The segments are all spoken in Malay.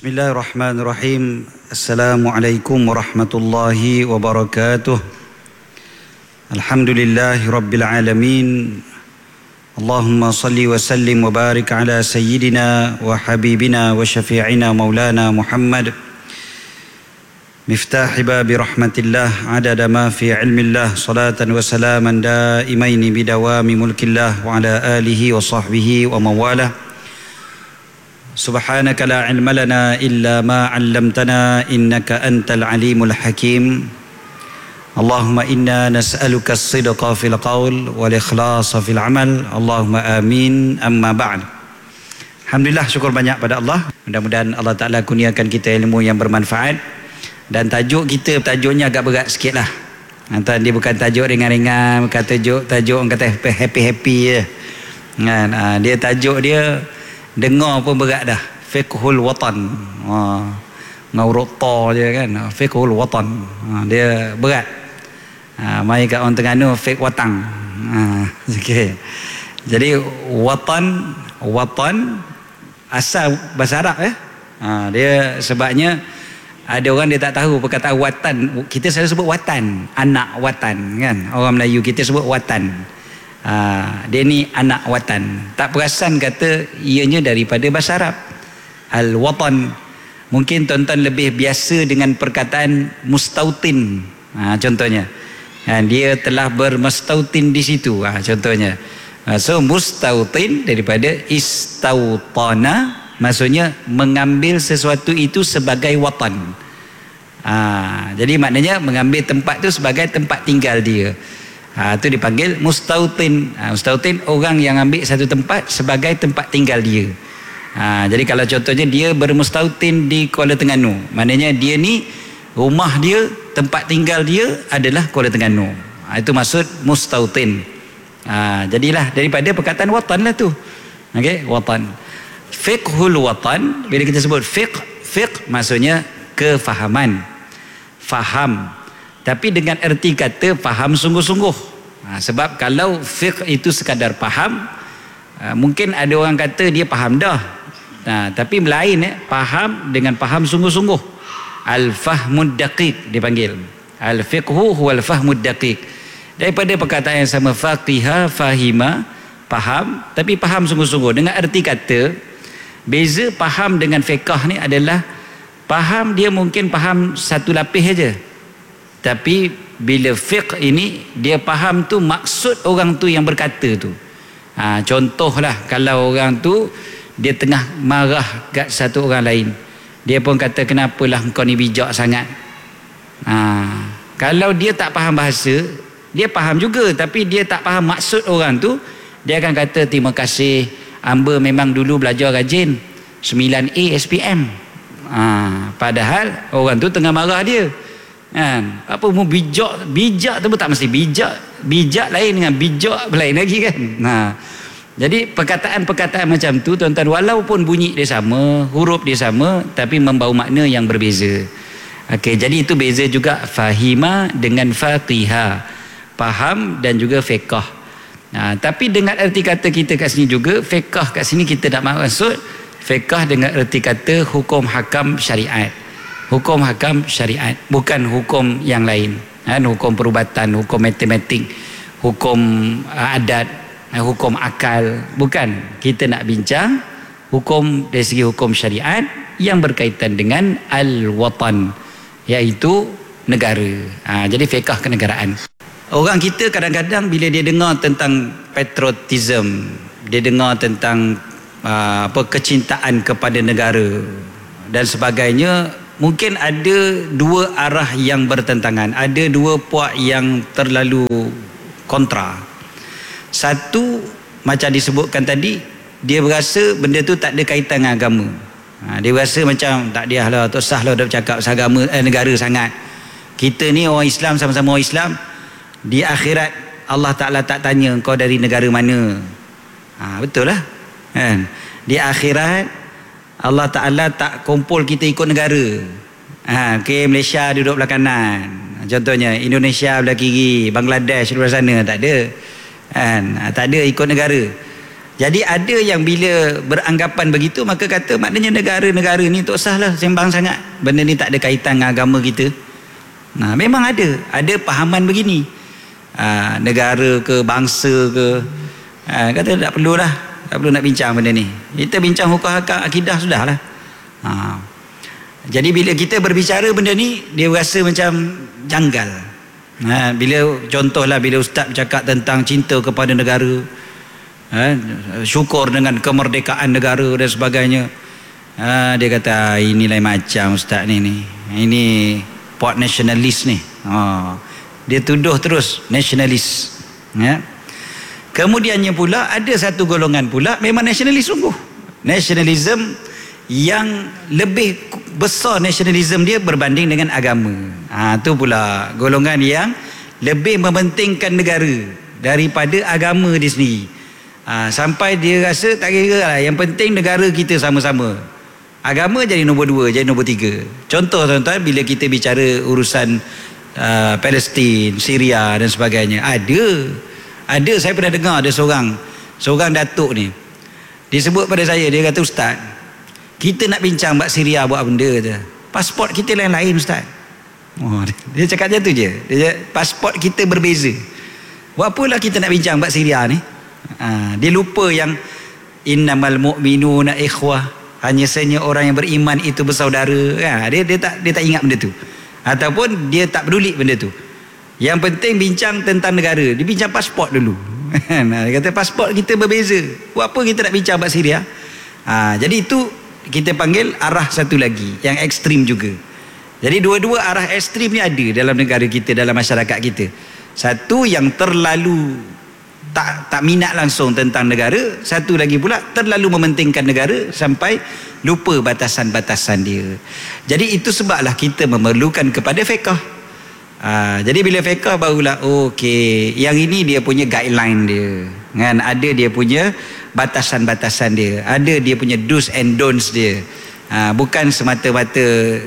Bismillahirrahmanirrahim. Assalamualaikum warahmatullahi wabarakatuh. Alhamdulillahi rabbil alamin. Allahumma salli wa sallim wa barik ala sayyidina wa habibina wa syafi'ina maulana Muhammad miftahi babi rahmatillah adada ma fi ilmillah salatan wa salaman daimaini bidawami mulkillah wa ala alihi wa sahbihi wa mawalah. Subhanaka la ilma lana illa ma 'allamtana innaka antal alimul hakim. Allahumma inna nas'aluka as-sidqa fil qaul wal ikhlasa fil amal. Allahumma amin. Amma ba'd. Alhamdulillah, syukur banyak pada Allah. Mudah-mudahan Allah Ta'ala kurniakan kita ilmu yang bermanfaat. Dan tajuknya agak berat sikit lah. Antara dia bukan tajuk ringan-ringan, bukan tajuk orang kata happy-happy je. Dia tajuk dia dengar pun berat dah. Fiqhul watan. Ngaurut ta je kan. Fiqhul watan. Dia berat. Mai kat orang Terengganu fiqh watang. Okay. Jadi watan asal bahasa Arab dia sebabnya ada orang dia tak tahu perkataan watan. Kita selalu sebut watan, anak watan kan. Orang Melayu kita sebut watan. Dia ni anak watan. Tak perasan kata ianya daripada bahasa Arab. Al-watan. Mungkin tuan-tuan lebih biasa dengan perkataan mustautin. Contohnya. Dia telah bermustautin di situ. Contohnya. So mustautin daripada istautana. Maksudnya mengambil sesuatu itu sebagai watan. Jadi maknanya mengambil tempat tu sebagai tempat tinggal dia. Itu dipanggil mustautin. Mustautin orang yang ambil satu tempat sebagai tempat tinggal dia. Jadi kalau contohnya dia bermustautin di Kuala Terengganu, maknanya dia ni rumah dia, tempat tinggal dia adalah Kuala Terengganu. Itu maksud mustautin. Jadilah daripada perkataan watan lah tu. Okey, watan. Fiqhul watan, bila kita sebut fiqh maksudnya kefahaman, faham. Tapi dengan erti kata faham sungguh-sungguh. Sebab kalau fiqh itu sekadar faham, mungkin ada orang kata dia faham dah. Tapi lain faham dengan faham sungguh-sungguh. Al-fahmud daqiq dipanggil. Al-fiqhu huwal fahmud daqiq. Daripada perkataan yang sama, faqiha, fahima, faham, tapi faham sungguh-sungguh. Dengan erti kata, beza faham dengan fiqh ni adalah faham dia mungkin faham satu lapis aja. Tapi bila fiqh ini dia faham tu maksud orang tu yang berkata tu. Contohlah kalau orang tu dia tengah marah kat satu orang lain, dia pun kata kenapalah engkau ni bijak sangat. Kalau dia tak faham bahasa, dia faham juga tapi dia tak faham maksud orang tu, dia akan kata terima kasih, hamba memang dulu belajar rajin 9A SPM. Padahal orang tu tengah marah dia. Apa mau bijak tu pun tak mesti bijak lain dengan bijak lain lagi kan. Jadi perkataan-perkataan macam tu tuan-tuan, walaupun bunyi dia sama, huruf dia sama, tapi membawa makna yang berbeza. Okey, jadi itu beza juga fahima dengan faqiha, faham dan juga fiqh. Tapi dengan erti kata kita kat sini juga, fiqh kat sini kita tak maksud fiqh dengan erti kata hukum hakam syariat. Hukum hakam syariat, bukan hukum yang lain. Hukum perubatan, hukum matematik, hukum adat, hukum akal. Bukan. Kita nak bincang hukum dari segi hukum syariat yang berkaitan dengan al-watan, iaitu negara. Jadi fiqh kenegaraan. Orang kita kadang-kadang bila dia dengar tentang patriotism, dia dengar tentang kecintaan kepada negara dan sebagainya, mungkin ada dua arah yang bertentangan, ada dua puak yang terlalu kontra. Satu, macam disebutkan tadi, dia berasa benda tu tak ada kaitan dengan agama. Dia berasa macam tak dia lah, tak sah lah dah bercakap agama, negara sangat. Kita ni orang Islam, sama-sama orang Islam. Di akhirat Allah Ta'ala tak tanya kau dari negara mana. Betul lah kan? Di akhirat Allah Ta'ala tak kumpul kita ikut negara. Malaysia duduk belah kanan, contohnya Indonesia belah kiri, Bangladesh belah sana, tak ada. Tak ada ikut negara. Jadi ada yang bila beranggapan begitu, maka kata maknanya negara-negara ni tak usahlah sembang sangat, benda ni tak ada kaitan dengan agama kita. Nah, memang ada pahaman begini, negara ke bangsa ke, kata tak perlu nak bincang benda ni, kita bincang hukum akidah sudahlah. Jadi bila kita berbicara benda ni, dia rasa macam janggal. Bila contohlah bila ustaz bercakap tentang cinta kepada negara, syukur dengan kemerdekaan negara dan sebagainya, dia kata ini lain macam ustaz ni ini pot nasionalis ni. Dia tuduh terus nasionalis. Kemudiannya pula ada satu golongan pula memang nasionalis sungguh, nasionalism yang lebih besar, nasionalism dia berbanding dengan agama. Tu pula golongan yang lebih mementingkan negara daripada agama dia sendiri. Sampai dia rasa tak kira lah, yang penting negara kita sama-sama, agama jadi nombor 2, jadi nombor 3. Contoh tuan-tuan, bila kita bicara urusan Palestin, Syria dan sebagainya, ada saya pernah dengar ada seorang datuk ni, disebut pada saya, dia kata ustaz, kita nak bincang bab Syria buat benda je, pasport kita lain-lain ustaz. Dia cakap macam tu je, pasport kita berbeza, buat apalah kita nak bincang bab Syria ni. Dia lupa yang innamal mu'minuna ikhwah, hanya saja orang yang beriman itu bersaudara. Dia tak ingat benda tu, ataupun dia tak peduli benda tu. Yang penting bincang tentang negara, dia bincang pasport dulu. Dia kata pasport kita berbeza, buat apa kita nak bincang bab Syria. Jadi itu kita panggil arah satu lagi yang ekstrim juga. Jadi dua-dua arah ekstrim ni ada dalam negara kita, dalam masyarakat kita. Satu yang terlalu tak minat langsung tentang negara, satu lagi pula terlalu mementingkan negara sampai lupa batasan-batasan dia. Jadi itu sebablah kita memerlukan kepada fiqh. Jadi bila fiqh barulah okey, yang ini dia punya guideline dia kan, ada dia punya batasan-batasan dia, ada dia punya do's and don'ts dia. Bukan semata-mata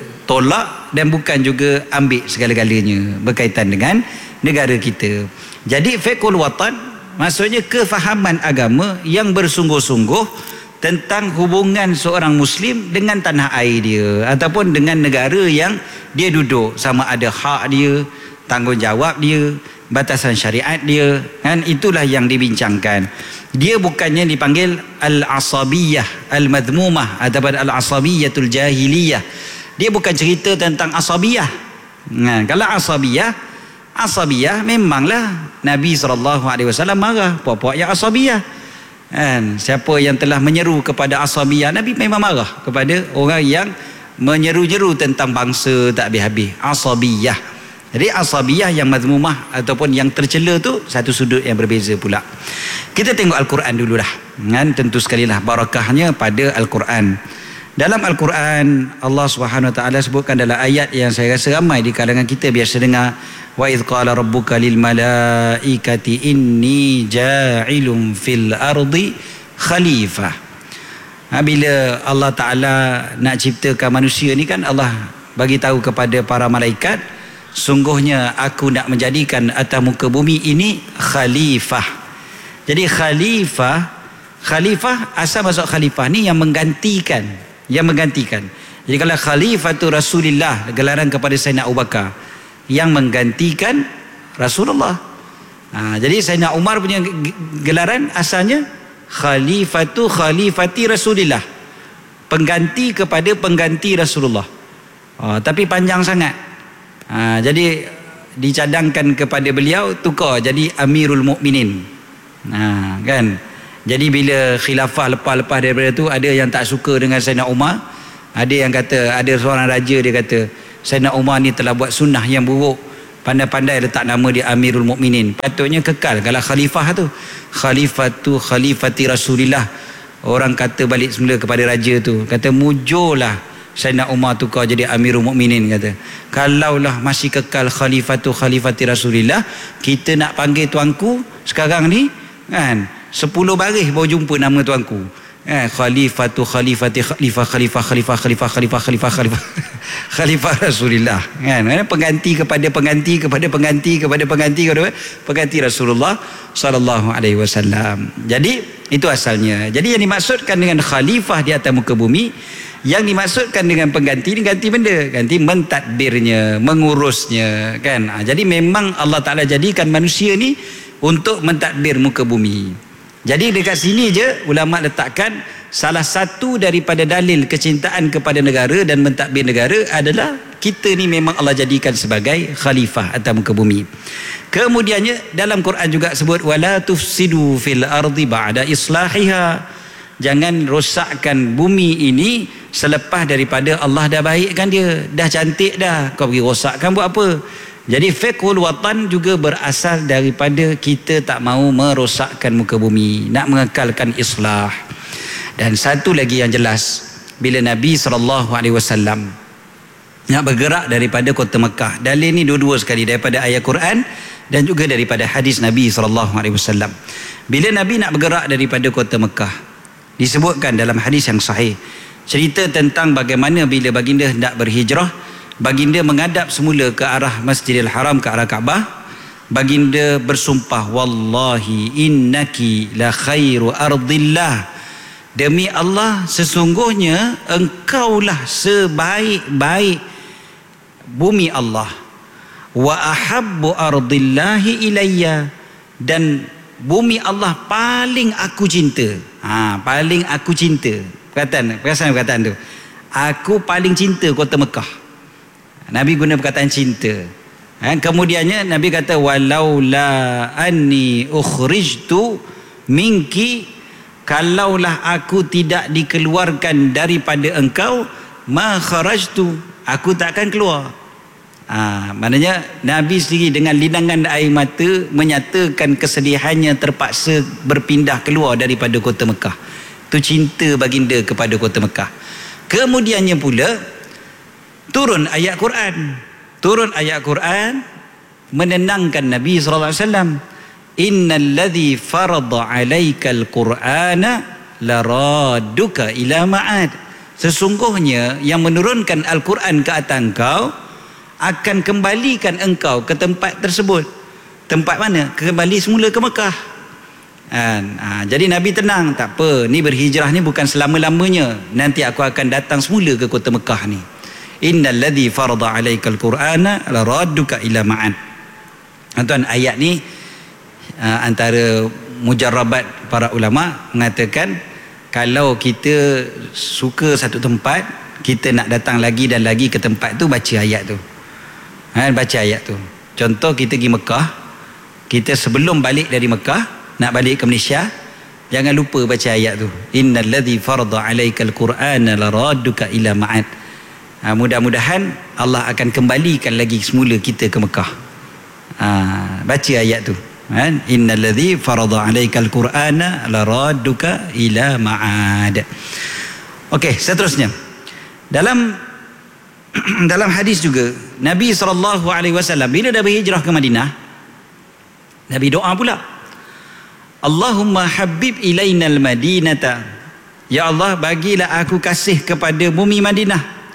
tolak dan bukan juga ambil segala-galanya berkaitan dengan negara kita. Jadi fiqhul watan maksudnya kefahaman agama yang bersungguh-sungguh tentang hubungan seorang Muslim dengan tanah air dia ataupun dengan negara yang dia duduk, sama ada hak dia, tanggungjawab dia, batasan syariat dia kan. Itulah yang dibincangkan. Dia bukannya dipanggil al-asabiyah al-madhmumah ataupun al-asabiyatul jahiliyah. Dia bukan cerita tentang asabiyah. Kalau asabiyah memanglah Nabi SAW marah puak-puak yang asabiyah kan. Siapa yang telah menyeru kepada asabiyah, Nabi memang marah kepada orang yang menyeru-nyeru tentang bangsa tak habis-habis, asabiyah. Jadi asabiyah yang mazmumah ataupun yang tercela tu satu sudut yang berbeza pula. Kita tengok Al-Quran dulu dah kan. Tentu sekali lah barakahnya pada Al-Quran. Dalam Al-Quran Allah Subhanahu Wa Taala sebutkan dalam ayat yang saya rasa ramai di kalangan kita biasa dengar, wa idh qala rabbuka lil malaikati inni ja'ilun fil ardi khalifah. Bila Allah Taala nak ciptakan manusia ni kan, Allah bagi tahu kepada para malaikat, sungguhnya aku nak menjadikan atas muka bumi ini khalifah. Jadi khalifah asal masuk khalifah ni yang menggantikan. Jadi kalau Khalifatu Rasulillah, gelaran kepada Sayyidina Abu Bakar yang menggantikan Rasulullah. Jadi Sayyidina Umar punya gelaran asalnya Khalifati Rasulillah, pengganti kepada pengganti Rasulullah. Tapi panjang sangat. Jadi dicadangkan kepada beliau, tukar jadi Amirul Mukminin. Kan. Jadi bila khilafah lepas-lepas daripada tu, ada yang tak suka dengan Sayyidina Umar. Ada yang kata, ada seorang raja dia kata Sayyidina Umar ni telah buat sunnah yang buruk, pandai-pandai letak nama dia Amirul Mukminin. Patutnya kekal kalau khalifah tu, Khalifati Rasulillah. Orang kata balik semula kepada raja tu, kata mujurlah Sayyidina Umar tukar jadi Amirul Mukminin. Kata kalaulah masih kekal Khalifati Rasulillah, kita nak panggil tuanku sekarang ni kan 10 baris baru jumpa nama tuanku. Khalifah. Khalifah Rasulullah, kan? Pengganti kepada pengganti kepada pengganti kepada pengganti kepada pengganti Rasulullah sallallahu alaihi wasallam. Jadi itu asalnya. Jadi yang dimaksudkan dengan khalifah di atas muka bumi, yang dimaksudkan dengan pengganti ni ganti benda, ganti mentadbirnya, mengurusnya, kan? Jadi memang Allah Taala jadikan manusia ni untuk mentadbir muka bumi. Jadi dekat sini je ulama letakkan salah satu daripada dalil kecintaan kepada negara dan mentadbir negara adalah kita ni memang Allah jadikan sebagai khalifah atas muka bumi. Kemudiannya dalam Quran juga sebut wala tufsidu fil ardi ba'da islahiha. Jangan rosakkan bumi ini selepas daripada Allah dah baikkan dia, dah cantik dah, kau pergi rosakkan buat apa? Jadi fiqhul watan juga berasal daripada kita tak mahu merosakkan muka bumi, nak mengekalkan islah. Dan satu lagi yang jelas, bila Nabi SAW nak bergerak daripada kota Mekah, dalil ni dua-dua sekali, daripada ayat Quran dan juga daripada hadis Nabi SAW. Bila Nabi nak bergerak daripada kota Mekah, disebutkan dalam hadis yang sahih, cerita tentang bagaimana bila baginda hendak berhijrah, baginda menghadap semula ke arah Masjidil Haram, ke arah Kaabah. Baginda bersumpah, wallahi innaki la khairu ardillah, demi Allah sesungguhnya engkaulah sebaik-baik bumi Allah, wa ahabbu ardillahi ilayya, dan bumi Allah paling aku cinta. Paling aku cinta. Perkataan tu, aku paling cinta kota Mekah. Nabi guna perkataan cinta. Kemudiannya Nabi kata walaula anni ukhrijtu minki, kalaulah aku tidak dikeluarkan daripada engkau, ma kharajtu, aku tak akan keluar. Maknanya Nabi sendiri dengan linangan air mata menyatakan kesedihannya terpaksa berpindah keluar daripada kota Mekah. Itu cinta baginda kepada kota Mekah. Kemudiannya pula turun ayat Quran menenangkan Nabi SAW. Innal ladzi farada 'alaikal qur'ana laradduka ila ma'ad, sesungguhnya yang menurunkan Al-Quran ke atas engkau akan kembalikan engkau ke tempat tersebut. Tempat mana? Kembali semula ke Mekah. Jadi Nabi tenang, tak apa, ni berhijrah ni bukan selama-lamanya, nanti aku akan datang semula ke kota Mekah ni. Innal ladzi farada 'alaikal qur'ana laradduka ila ma'ad. Tuan, ayat ni antara mujarrabat para ulama mengatakan kalau kita suka satu tempat, kita nak datang lagi dan lagi ke tempat tu, baca ayat tu. Baca ayat tu. Contoh kita pergi Mekah, kita sebelum balik dari Mekah nak balik ke Malaysia, jangan lupa baca ayat tu. Innal ladzi farada 'alaikal qur'ana laradduka ila ma'ad. Mudah-mudahan Allah akan kembalikan lagi semula kita ke Mekah. Baca ayat tu. Innal ladzi farada 'alaikal qur'ana laradduka ila ma'ad. Okey, seterusnya. Dalam hadis juga Nabi SAW bila dah berhijrah ke Madinah, Nabi doa pula, Allahumma habib ilainal madinata, ya Allah bagilah aku kasih kepada bumi Madinah,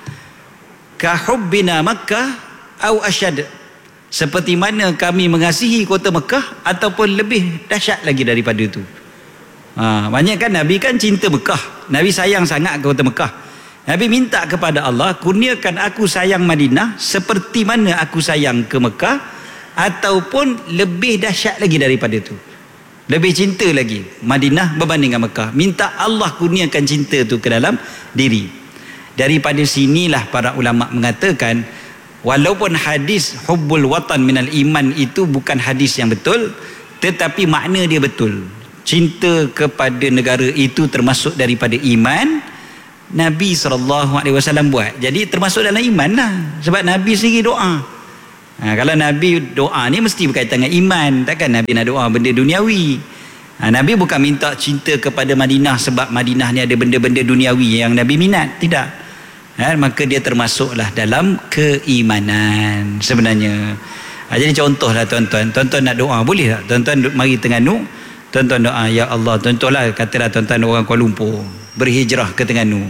ka hubbina Makkah au asyad, seperti mana kami mengasihi kota Mekah ataupun lebih dahsyat lagi daripada itu. Banyak kan Nabi kan cinta Mekah, Nabi sayang sangat ke kota Mekah. Nabi minta kepada Allah, kurniakan aku sayang Madinah seperti mana aku sayang ke Mekah, ataupun lebih dahsyat lagi daripada itu, lebih cinta lagi Madinah berbandingkan Mekah. Minta Allah kurniakan cinta itu ke dalam diri. Daripada sinilah para ulama mengatakan, walaupun hadis hubbul watan minal iman itu bukan hadis yang betul, tetapi makna dia betul. Cinta kepada negara itu termasuk daripada iman. Nabi SAW buat, jadi termasuk dalam iman lah, sebab Nabi sendiri doa. Kalau Nabi doa ni mesti berkaitan dengan iman, takkan Nabi nak doa benda duniawi. Nabi bukan minta cinta kepada Madinah sebab Madinah ni ada benda-benda duniawi yang Nabi minat, tidak. Maka dia termasuklah dalam keimanan sebenarnya. Jadi contohlah tuan-tuan nak doa, boleh tak tuan-tuan mari Terengganu, tuan-tuan doa, ya Allah, contohlah katalah tuan-tuan orang Kuala Lumpur berhijrah ke Terengganu,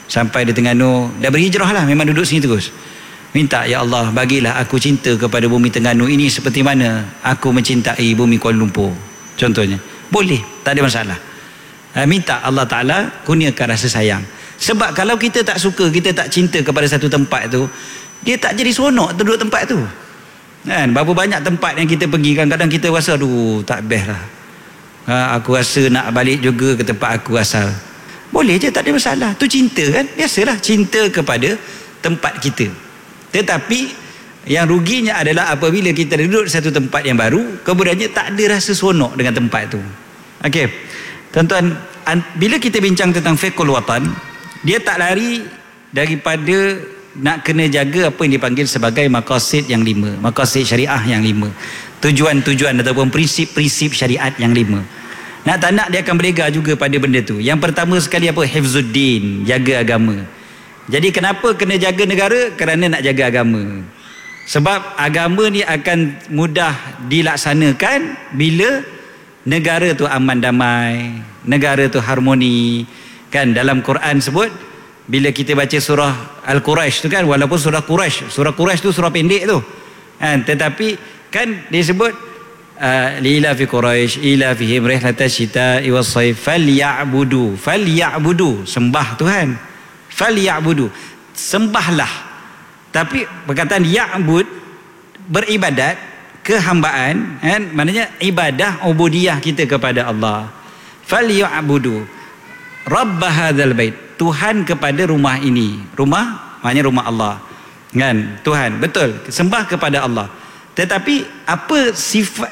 sampai di Terengganu, dah berhijrah lah, memang duduk sini terus. Minta, ya Allah, bagilah aku cinta kepada bumi Terengganu ini seperti mana aku mencintai bumi Kuala Lumpur, contohnya. Boleh, tak ada masalah. Minta Allah Ta'ala kurniakan rasa sayang. Sebab kalau kita tak suka, kita tak cinta kepada satu tempat tu, dia tak jadi seronok duduk tempat tu kan. Berapa banyak tempat yang kita pergi, kadang-kadang kita rasa aduh tak best lah, aku rasa nak balik juga ke tempat aku asal. Boleh je, tak ada masalah. Tu cinta kan, biasalah cinta kepada tempat kita. Tetapi yang ruginya adalah apabila kita duduk di satu tempat yang baru, kemudiannya tak ada rasa seronok dengan tempat tu. Okey, tuan-tuan, bila kita bincang tentang fiqhul watan, dia tak lari daripada nak kena jaga apa yang dipanggil sebagai maqasid yang 5, maqasid syariah yang 5, tujuan-tujuan ataupun prinsip-prinsip syariat yang 5. Nak tak nak dia akan berlega juga pada benda tu. Yang pertama sekali apa? Hifzuddin, jaga agama. Jadi kenapa kena jaga negara? Kerana nak jaga agama. Sebab agama ni akan mudah dilaksanakan bila negara tu aman damai, negara tu harmoni. Kan dalam Quran sebut, bila kita baca surah Al-Quraisy tu kan, walaupun surah Quraisy tu surah pendek tu kan, tetapi kan dia sebut ila fi Quraisy ila fihim rihlatash shita'i was-sayf falyabudu, sembah Tuhan, falyabudu, sembahlah. Tapi perkataan ya'bud, beribadat, kehambaan kan, maknanya ibadah ubudiyah kita kepada Allah. Falyabudu rabb hadzal bait, Tuhan kepada rumah ini. Rumah maknanya rumah Allah kan, Tuhan, betul, sembah kepada Allah. Tetapi apa sifat,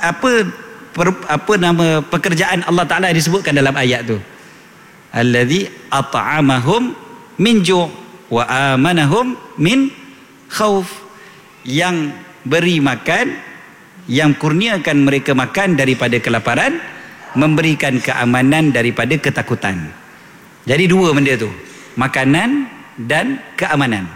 apa nama pekerjaan Allah Ta'ala disebutkan dalam ayat tu? Allazi at'amahum min ju' wa amanahum min khauf, yang beri makan, yang kurniakan mereka makan daripada kelaparan, memberikan keamanan daripada ketakutan. Jadi dua benda tu, makanan dan keamanan.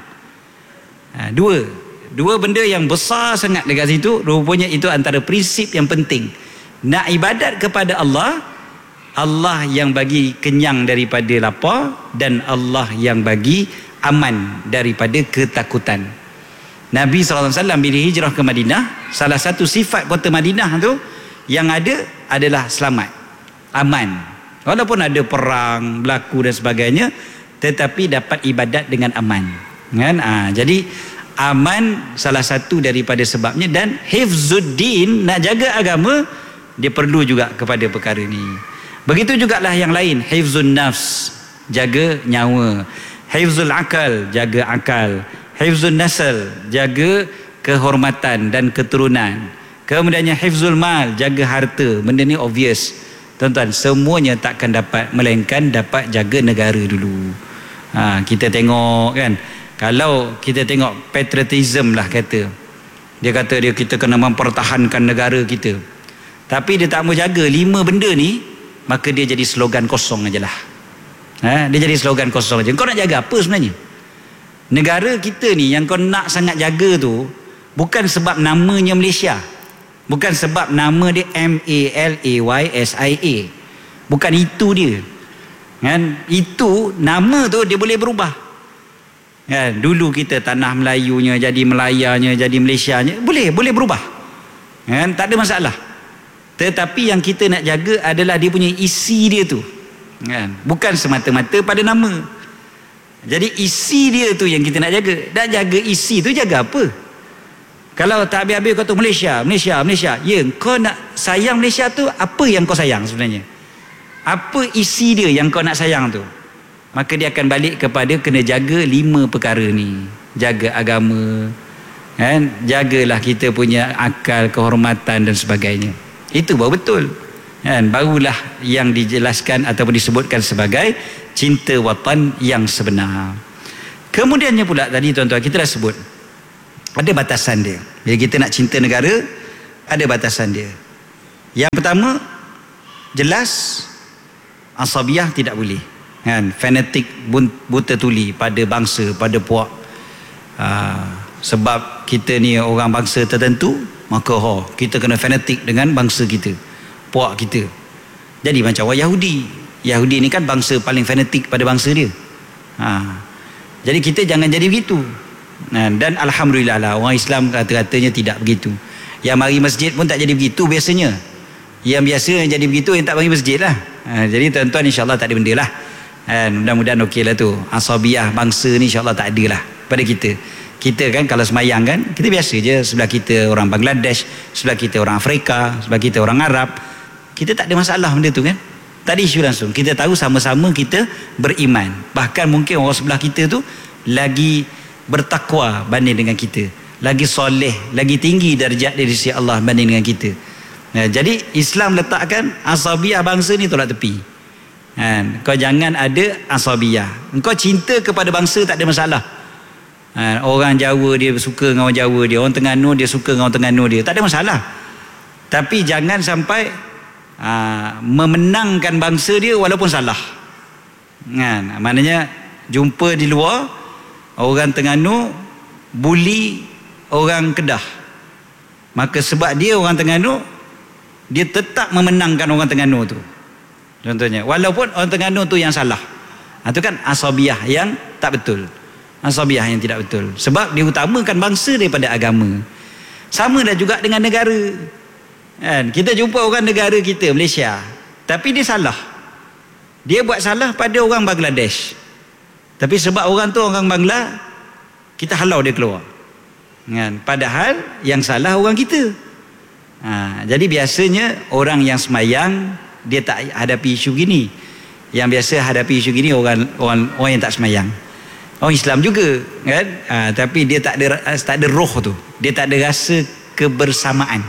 Dua benda yang besar sangat dekat situ. Rupanya itu antara prinsip yang penting. Nak ibadat kepada Allah, Allah yang bagi kenyang daripada lapar, dan Allah yang bagi aman daripada ketakutan. Nabi SAW bila hijrah ke Madinah, salah satu sifat kota Madinah tu yang ada adalah selamat, aman. Walaupun ada perang berlaku dan sebagainya, tetapi dapat ibadat dengan aman kan? Jadi aman salah satu daripada sebabnya. Dan hifzuddin, nak jaga agama, dia perlu juga kepada perkara ni. Begitu jugalah yang lain. Hifzun nafs, jaga nyawa. Hifzul akal, jaga akal. Hifzun nasl, jaga kehormatan dan keturunan. Kemudiannya hifzul mal, jaga harta. Benda ni obvious, tuan-tuan, semuanya takkan dapat, melainkan dapat jaga negara dulu. Kita tengok kan, kalau kita tengok patriotism lah kata, dia kata kita kena mempertahankan negara kita, tapi dia tak mau jaga 5 benda ni, maka dia jadi slogan kosong aja lah. Dia jadi slogan kosong aja. Kau nak jaga apa sebenarnya? Negara kita ni yang kau nak sangat jaga tu, bukan sebab namanya Malaysia, bukan sebab nama dia MALAYSIA, bukan itu dia kan. Itu nama tu dia boleh berubah kan. Dulu kita tanah Melayunya jadi Melayanya, jadi Malaysianya, boleh berubah kan, tak ada masalah. Tetapi yang kita nak jaga adalah dia punya isi dia tu kan, bukan semata-mata pada nama. Jadi isi dia tu yang kita nak jaga. Dan jaga isi tu, jaga apa? Kalau tak habis-habis kau tu Malaysia, ya, kau nak sayang Malaysia tu, apa yang kau sayang sebenarnya? Apa isi dia yang kau nak sayang tu? Maka dia akan balik kepada kena jaga 5 perkara ni. Jaga agama kan, jagalah kita punya akal, kehormatan dan sebagainya. Itu baru betul kan, barulah yang dijelaskan ataupun disebutkan sebagai cinta watan yang sebenar. Kemudiannya pula tadi tuan-tuan, kita dah sebut ada batasan dia. Bila kita nak cinta negara, ada batasan dia. Yang pertama, jelas asabiyah tidak boleh kan, fanatik buta tuli pada bangsa, pada puak. Sebab kita ni orang bangsa tertentu, maka kita kena fanatik dengan bangsa kita, puak kita. Jadi macam orang Yahudi ni kan bangsa paling fanatik pada bangsa dia. Jadi kita jangan jadi begitu. Dan alhamdulillah lah, orang Islam rata-ratanya tidak begitu. Yang mari masjid pun tak jadi begitu biasanya. Yang biasa yang jadi begitu yang tak mari masjid lah. Jadi tuan-tuan insya-Allah tak ada benda lah. Mudah-mudahan okey lah tu. Asabiah bangsa ni insya-Allah tak ada lah pada kita. Kita kan kalau semayang kan, kita biasa je. Sebelah kita orang Bangladesh, sebelah kita orang Afrika, sebelah kita orang Arab. Kita tak ada masalah benda tu kan. Tak ada isu langsung. Kita tahu sama-sama kita beriman. Bahkan mungkin orang sebelah kita tu lagi bertakwa banding dengan kita. Lagi soleh, lagi tinggi darjat dari sisi Allah banding dengan kita. Jadi Islam letakkan asabiah bangsa ni tolak tepi. Kau jangan ada asabiah. Kau cinta kepada bangsa tak ada masalah. Orang Jawa dia suka dengan orang Jawa dia, orang Terengganu dia suka dengan orang Terengganu dia, tak ada masalah. Tapi jangan sampai memenangkan bangsa dia walaupun salah. Maknanya jumpa di luar orang Terengganu bully orang Kedah, maka sebab dia orang Terengganu dia tetap memenangkan orang Terengganu tu, contohnya, walaupun orang Terengganu tu yang salah. Itu kan asabiah yang tak betul, asabiah yang tidak betul, sebab dia utamakan bangsa daripada agama. Sama dah juga dengan negara kan? Kita jumpa orang negara kita, Malaysia, tapi dia salah, dia buat salah pada orang Bangladesh, tapi sebab orang tu orang Bangla, kita halau dia keluar kan? Padahal yang salah orang kita. Jadi biasanya orang yang semayang dia tak hadapi isu gini. Yang biasa hadapi isu gini orang yang tak semayang, orang Islam juga kan, tapi dia tak ada roh tu, dia tak ada rasa kebersamaan.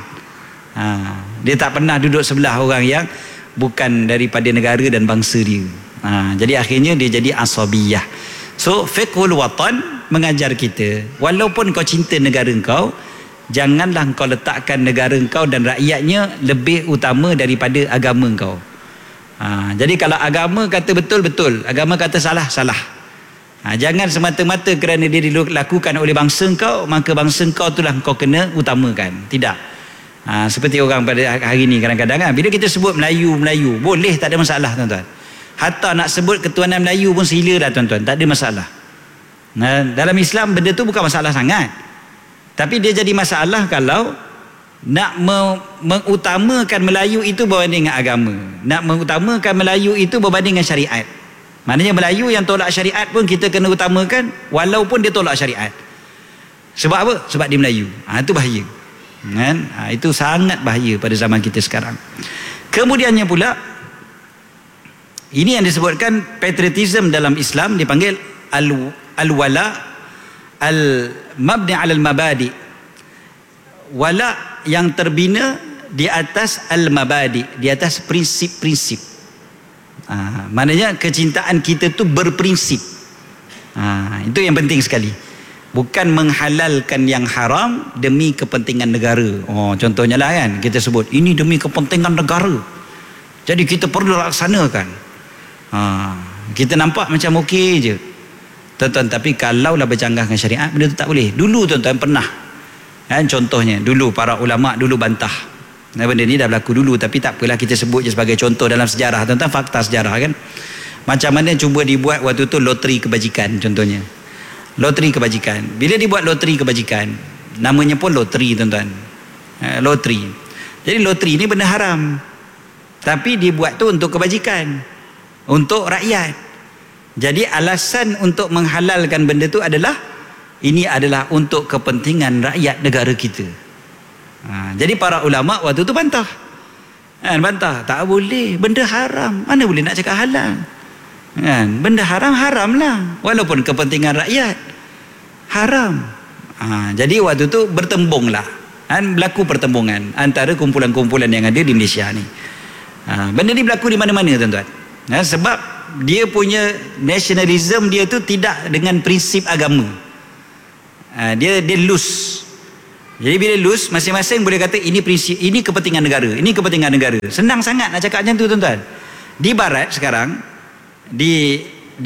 Dia tak pernah duduk sebelah orang yang bukan daripada negara dan bangsa dia. Jadi akhirnya dia jadi asabiyah. So fiqhul watan mengajar kita, walaupun kau cinta negara kau, janganlah kau letakkan negara kau dan rakyatnya lebih utama daripada agama kau. Jadi kalau agama kata betul, agama kata salah. Jangan semata-mata kerana dia dilakukan oleh bangsa kau, maka bangsa kau itulah kau kena utamakan. Tidak. Seperti orang pada hari ni kadang-kadang kan, bila kita sebut Melayu, boleh, tak ada masalah tuan-tuan. Hatta nak sebut ketuanan Melayu pun sila dah tuan-tuan, tak ada masalah. Dalam Islam benda tu bukan masalah sangat. Tapi dia jadi masalah kalau nak mengutamakan Melayu itu berbanding dengan agama, nak mengutamakan Melayu itu berbanding dengan syariat. Maknanya Melayu yang tolak syariat pun kita kena utamakan walaupun dia tolak syariat. Sebab apa? Sebab dia Melayu. Itu bahaya kan? Itu sangat bahaya pada zaman kita sekarang. Kemudiannya pula, ini yang disebutkan patriotism dalam Islam dipanggil al-wala al-mabni 'ala al-mabadi. Wala yang terbina di atas al-mabadi, di atas prinsip-prinsip. Maknanya kecintaan kita tu berprinsip. Itu yang penting sekali. Bukan menghalalkan yang haram demi kepentingan negara. Contohnya lah kan, kita sebut ini demi kepentingan negara, jadi kita perlu laksanakan. Kita nampak macam okey je tuan-tuan, tapi kalaulah bercanggah dengan syariat, benda tu tak boleh. Dulu tuan-tuan pernah kan, contohnya dulu para ulama dulu bantah benda ni dah berlaku dulu, tapi tak apalah, kita sebut je sebagai contoh dalam sejarah tuan-tuan, fakta sejarah kan. Macam mana cuba dibuat waktu tu loteri kebajikan, contohnya loteri kebajikan. Bila dibuat loteri kebajikan, namanya pun loteri tuan-tuan, loteri. Jadi loteri ni benda haram, tapi dibuat tu untuk kebajikan, untuk rakyat. Jadi alasan untuk menghalalkan benda tu adalah, ini adalah untuk kepentingan rakyat negara kita. Jadi para ulama waktu tu bantah, bantah, tak boleh, benda haram, mana boleh nak cakap halal kan? Benda haram, haram lah, walaupun kepentingan rakyat haram. Jadi waktu tu bertembung lah kan, berlaku pertembungan antara kumpulan-kumpulan yang ada di Malaysia ni. Benda ni berlaku di mana-mana tuan-tuan. Sebab dia punya nasionalism dia tu tidak dengan prinsip agama. Dia loose. Jadi bila loose, masing-masing boleh kata ini prinsip, ini kepentingan negara, ini kepentingan negara. Senang sangat nak cakap macam tu tuan-tuan. Di barat sekarang, di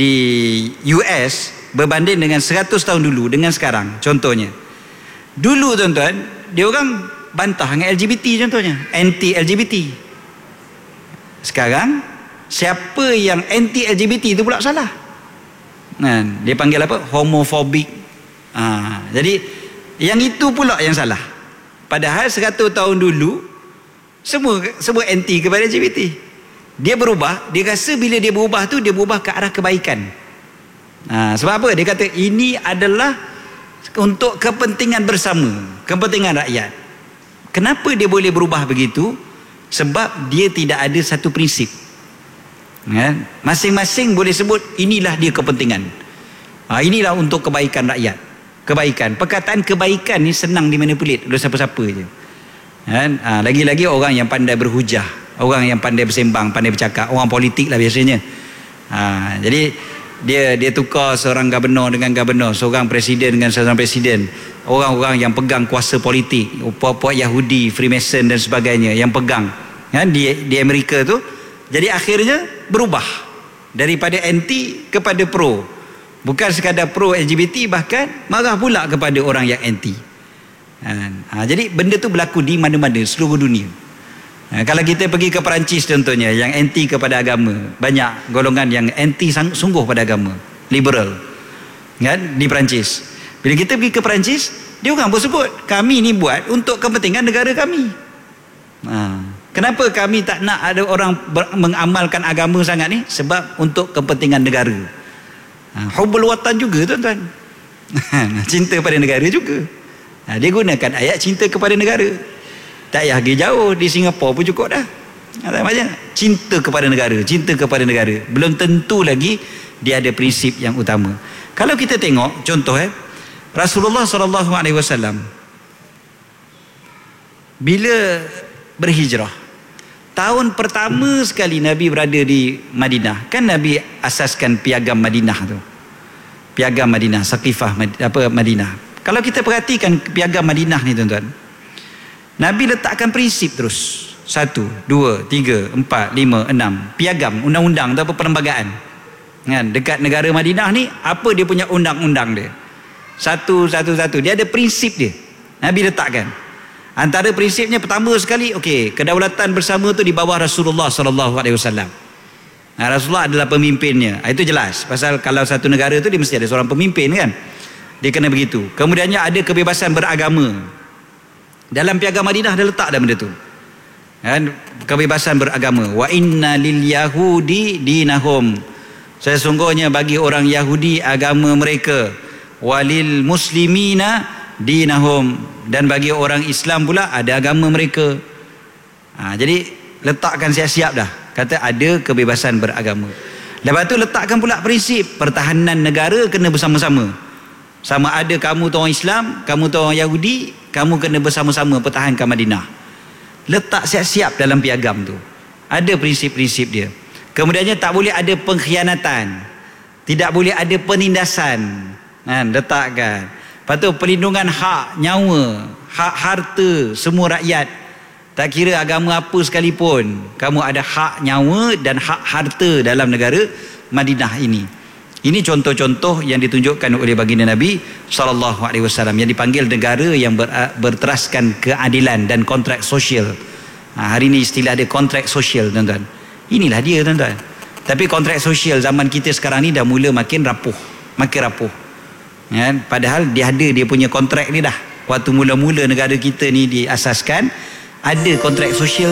US berbanding dengan 100 tahun dulu dengan sekarang, contohnya dulu tuan-tuan, dia orang bantah dengan LGBT, contohnya anti LGBT. Sekarang siapa yang anti LGBT itu pula salah Kan? Dia panggil apa? Homofobik. Jadi yang itu pula yang salah. Padahal 100 tahun dulu semua anti kepada LGBT. Dia berubah, dia rasa bila dia berubah tu, dia berubah ke arah kebaikan. Sebab apa? Dia kata ini adalah untuk kepentingan bersama, kepentingan rakyat. Kenapa dia boleh berubah begitu? Sebab dia tidak ada satu prinsip. Masing-masing boleh sebut inilah dia kepentingan. Inilah untuk kebaikan rakyat. Kebaikan. Perkataan kebaikan ni senang dimanipulit oleh siapa-siapa je. Lagi-lagi orang yang pandai berhujah, orang yang pandai bersembang, pandai bercakap, orang politik lah biasanya. Jadi dia tukar seorang gubernur dengan gubernur, seorang presiden dengan seorang presiden, orang-orang yang pegang kuasa politik, puak-puak Yahudi, Freemason dan sebagainya yang pegang di Amerika tu. Jadi akhirnya berubah daripada anti kepada pro, bukan sekadar pro LGBT, bahkan marah pula kepada orang yang anti. Jadi benda tu berlaku di mana-mana seluruh dunia. Kalau kita pergi ke Perancis contohnya, yang anti kepada agama, banyak golongan yang anti sungguh pada agama, liberal, kan, di Perancis. Bila kita pergi ke Perancis, dia orang pun sebut kami ni buat untuk kepentingan negara kami. Kenapa kami tak nak ada orang mengamalkan agama sangat ni? Sebab untuk kepentingan negara. Hubbul watan juga tuan-tuan. Cinta pada negara juga. Dia gunakan ayat cinta kepada negara. Tak payah pergi jauh, di Singapura pun cukup dah. Cinta kepada negara, cinta kepada negara. Belum tentu lagi dia ada prinsip yang utama. Kalau kita tengok contoh Rasulullah SAW bila berhijrah, tahun pertama sekali Nabi berada di Madinah, kan Nabi asaskan piagam Madinah tu. Piagam Madinah, Saqifah Madinah. Kalau kita perhatikan piagam Madinah ni tuan-tuan, Nabi letakkan prinsip terus. 1, 2, 3, 4, 5, 6. Piagam, undang-undang atau perlembagaan. Dekat negara Madinah ni, apa dia punya undang-undang dia? Satu. Dia ada prinsip dia. Nabi letakkan. Antara prinsipnya pertama sekali, kedaulatan bersama tu di bawah Rasulullah SAW. Rasulullah adalah pemimpinnya. Itu jelas. Pasal kalau satu negara tu dia mesti ada seorang pemimpin kan. Dia kena begitu. Kemudiannya ada kebebasan beragama. Dalam piagam Madinah dia letak dah benda tu. Kebebasan beragama. Wa inna lil yahudi dinahum. Sesungguhnya bagi orang Yahudi agama mereka. Walil muslimina dinahum. Dan bagi orang Islam pula ada agama mereka. Jadi letakkan siap-siap dah. Kata ada kebebasan beragama. Lepas tu letakkan pula prinsip pertahanan negara kena bersama-sama. Sama ada kamu tu orang Islam, kamu tu orang Yahudi, kamu kena bersama-sama pertahankan Madinah. Letak siap-siap dalam piagam tu. Ada prinsip-prinsip dia. Kemudiannya tak boleh ada pengkhianatan. Tidak boleh ada penindasan. Letakkan. Lepas tu perlindungan hak nyawa, hak harta semua rakyat. Tak kira agama apa sekalipun, kamu ada hak nyawa dan hak harta dalam negara Madinah ini. Ini contoh-contoh yang ditunjukkan oleh baginda Nabi SAW yang dipanggil negara yang berteraskan keadilan dan kontrak sosial. Hari ini istilah dia kontrak sosial tuan-tuan. Inilah dia tuan-tuan. Tapi kontrak sosial zaman kita sekarang ni dah mula makin rapuh. Padahal dia ada dia punya kontrak ni dah. Waktu mula-mula negara kita ni diasaskan, ada kontrak sosial